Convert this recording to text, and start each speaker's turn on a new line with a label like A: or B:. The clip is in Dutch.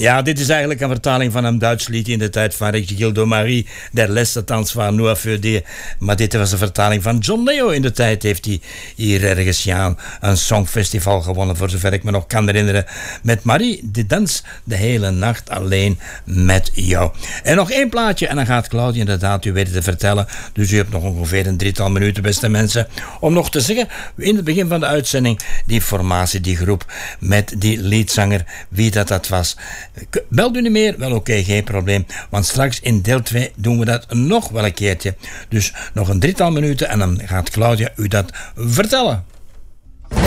A: Ja, dit is eigenlijk een vertaling van een Duits lied in de tijd van Gildo Marie, Der Letzte Tanz war nur für die. Maar dit was een vertaling van John Leo. In de tijd heeft hij hier ergens een songfestival gewonnen, voor zover ik me nog kan herinneren. Met Marie, de dans de hele nacht alleen met jou. En nog één plaatje en dan gaat Claudia inderdaad u weten te vertellen. Dus u hebt nog ongeveer een 3-tal minuten, beste mensen, om nog te zeggen, in het begin van de uitzending, die formatie, die groep met die liedzanger, wie dat was. Belt u niet meer? Wel oké, geen probleem. Want straks in deel 2 doen we dat nog wel een keertje. Dus nog een 3-tal minuten en dan gaat Claudia u dat vertellen.